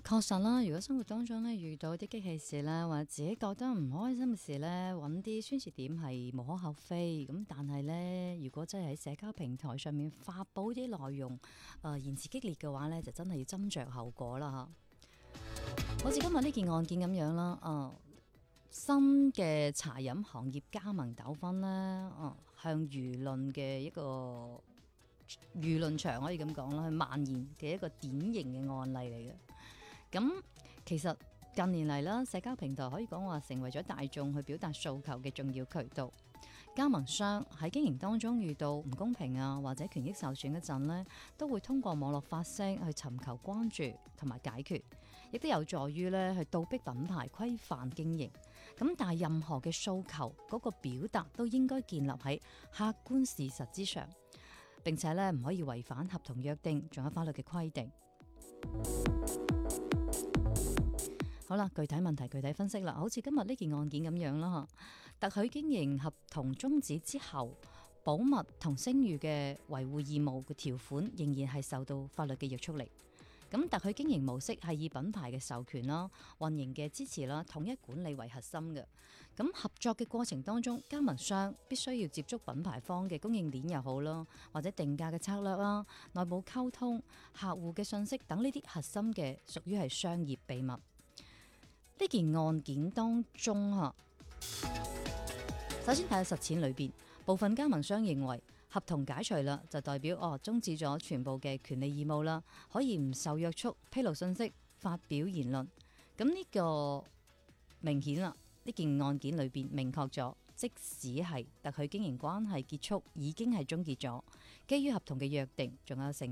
確實啦，如果生活當中咧遇到啲激氣事咧，或者自己覺得唔開心嘅事咧，揾啲宣泄點係無可厚非。咁但係咧，如果真係喺社交平台上面發布啲內容，言辭激烈嘅話咧，就真係要斟酌後果啦嚇。好似今日呢件案件咁樣啦，新嘅茶飲行業加盟糾紛咧，向輿論嘅一個輿論場可以咁講啦，去蔓延嘅一個典型嘅案例嚟嘅。咁其實近年嚟啦，社交平台可以講話成為咗大眾去表達訴求嘅重要渠道。加盟商喺經營當中遇到唔公平啊，或者權益受損嗰陣呢，都會通過網絡發聲去尋求關注同埋解決，亦都有助於咧去倒逼品牌規範經營。咁但係任何嘅訴求嗰個表達都應該建立喺客觀事實之上，並且咧唔可以違反合同約定，仲有法律嘅規定。好啦，具體問題具體分析啦，好似今日呢件案件咁樣啦，特許經營合同終止之後，保密同聲譽嘅維護義務嘅條款仍然係受到法律嘅約束力。咁特許經營模式係以品牌嘅授權啦、運營嘅支持啦、統一管理為核心嘅。咁合作嘅過程當中，加盟商必須要接觸品牌方嘅供應鏈又好啦，或者定價嘅策略啦、內部溝通、客戶嘅信息等呢啲核心嘅，屬於係商業秘密。呢件案件當中首先睇下實踐裏邊，部分加盟商認為合同解除啦，就代表終止咗全部嘅權利義務啦，可以唔受約束披露信息、發表言論。咁呢個明顯啦，呢件案件裏邊明確咗，即使係特許經營關係結束，已經係終結咗，基於合同嘅約定，仲有成